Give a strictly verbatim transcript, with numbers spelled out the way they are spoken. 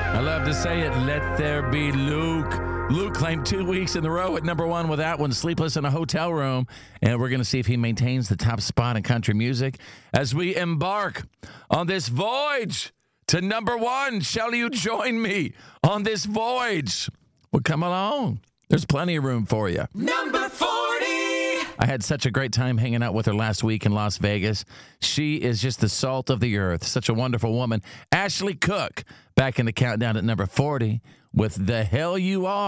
I love to say it, let there be Luke. Luke claimed two weeks in a row at number one with that one, Sleepless in a Hotel Room. And we're going to see if he maintains the top spot in country music as we embark on this voyage to number one. Shall you join me on this voyage? Well, come along. There's plenty of room for you. Number forty. I had such a great time hanging out with her last week in Las Vegas. She is just the salt of the earth. Such a wonderful woman. Ashley Cook back in the countdown at number forty with The Hell You Are.